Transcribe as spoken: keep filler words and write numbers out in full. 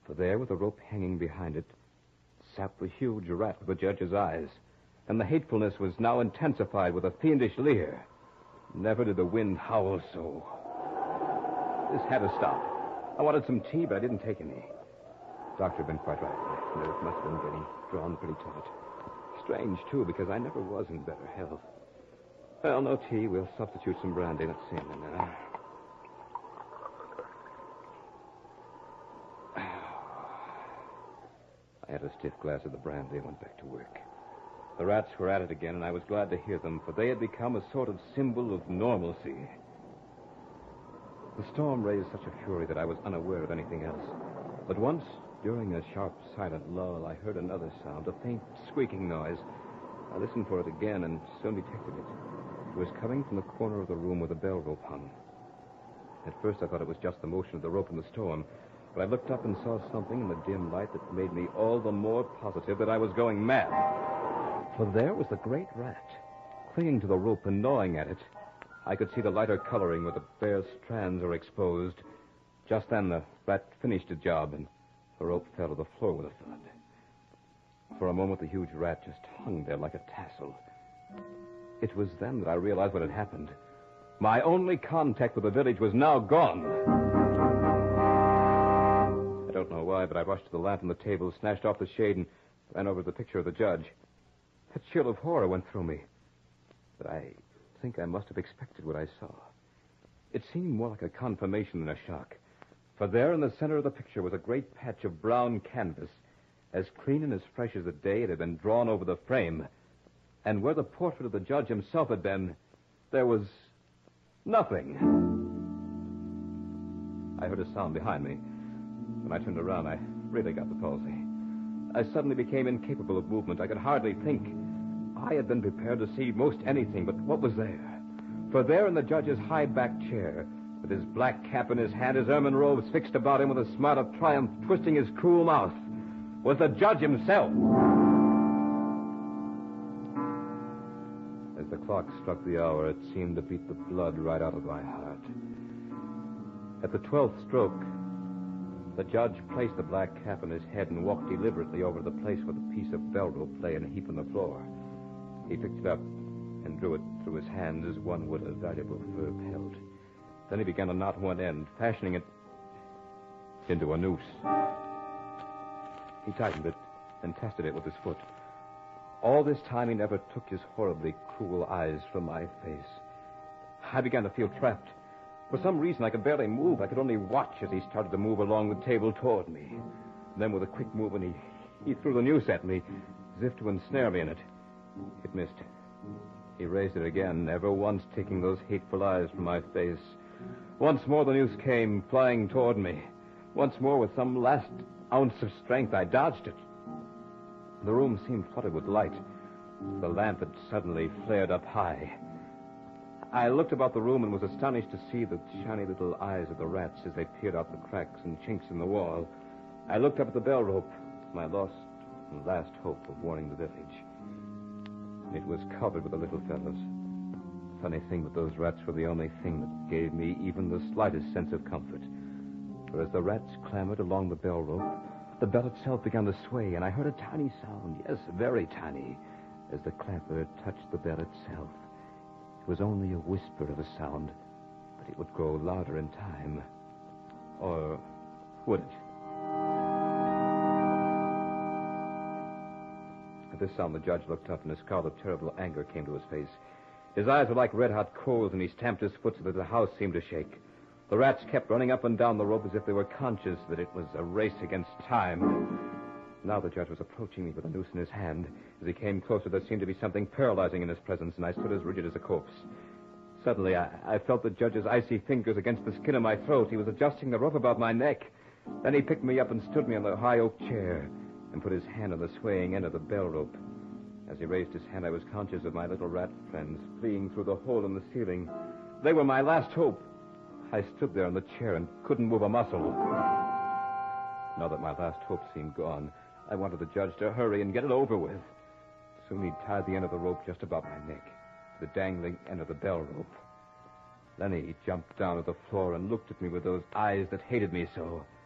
For there, with the rope hanging behind it, sat the huge rat with the judge's eyes, and the hatefulness was now intensified with a fiendish leer. Never did the wind howl so. This had to stop. I wanted some tea, but I didn't take any. The doctor had been quite right. The nerve must have been getting drawn pretty taut. Strange, too, because I never was in better health. Well, no tea. We'll substitute some brandy. Let's see. Uh... I had a stiff glass of the brandy and went back to work. The rats were at it again, and I was glad to hear them, for they had become a sort of symbol of normalcy. The storm raised such a fury that I was unaware of anything else. But once, during a sharp, silent lull, I heard another sound, a faint squeaking noise. I listened for it again and soon detected it. It was coming from the corner of the room where the bell rope hung. At first I thought it was just the motion of the rope in the storm, but I looked up and saw something in the dim light that made me all the more positive that I was going mad. For there was the great rat, clinging to the rope and gnawing at it. I could see the lighter coloring where the bare strands are exposed. Just then the rat finished the job, and the rope fell to the floor with a thud. For a moment, the huge rat just hung there like a tassel. It was then that I realized what had happened. My only contact with the village was now gone. I don't know why, but I rushed to the lamp on the table, snatched off the shade, and ran over to the picture of the judge. A chill of horror went through me. But I think I must have expected what I saw. It seemed more like a confirmation than a shock. For there in the center of the picture was a great patch of brown canvas, as clean and as fresh as the day it had been drawn over the frame. And where the portrait of the judge himself had been, there was nothing. I heard a sound behind me. When I turned around, I really got the palsy. I suddenly became incapable of movement. I could hardly think. I had been prepared to see most anything, but what was there? For there in the judge's high-backed chair, with his black cap in his hand, his ermine robes fixed about him with a smile of triumph twisting his cruel mouth, was the judge himself. As the clock struck the hour, it seemed to beat the blood right out of my heart. At the twelfth stroke, the judge placed the black cap on his head and walked deliberately over to the place where the piece of bell rope lay in a heap on the floor. He picked it up and drew it through his hands as one would a valuable fur pelt. Then he began to knot one end, fashioning it into a noose. He tightened it and tested it with his foot. All this time he never took his horribly cruel eyes from my face. I began to feel trapped. For some reason, I could barely move. I could only watch as he started to move along the table toward me. And then with a quick movement, he, he threw the noose at me, as if to ensnare me in it. It missed. He raised it again, never once taking those hateful eyes from my face. Once more the noose came, flying toward me. Once more, with some last ounce of strength, I dodged it. The room seemed flooded with light. The lamp had suddenly flared up high. I looked about the room and was astonished to see the shiny little eyes of the rats as they peered out the cracks and chinks in the wall. I looked up at the bell rope, my lost and last hope of warning the village. It was covered with the little fellows. Funny thing, but those rats were the only thing that gave me even the slightest sense of comfort. For as the rats clambered along the bell rope, the bell itself began to sway, and I heard a tiny sound, yes, very tiny, as the clapper touched the bell itself. It was only a whisper of a sound, but it would grow louder in time. Or would it? At this sound, the judge looked up, and a scowl of terrible anger came to his face. His eyes were like red-hot coals, and he stamped his foot so that the house seemed to shake. The rats kept running up and down the rope as if they were conscious that it was a race against time. Now the judge was approaching me with a noose in his hand. As he came closer, there seemed to be something paralyzing in his presence, and I stood as rigid as a corpse. Suddenly, I, I felt the judge's icy fingers against the skin of my throat. He was adjusting the rope about my neck. Then he picked me up and stood me on the high oak chair and put his hand on the swaying end of the bell rope. As he raised his hand, I was conscious of my little rat friends fleeing through the hole in the ceiling. They were my last hope. I stood there in the chair and couldn't move a muscle. Now that my last hope seemed gone, I wanted the judge to hurry and get it over with. Soon he'd tied the end of the rope just about my neck, the dangling end of the bell rope. Then he jumped down to the floor and looked at me with those eyes that hated me so.